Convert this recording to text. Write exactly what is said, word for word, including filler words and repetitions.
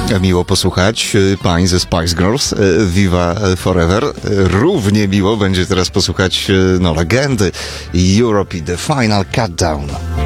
Miło posłuchać pań ze Spice Girls, Viva Forever. Równie miło będzie teraz posłuchać no, legendy Europe i The Final Countdown.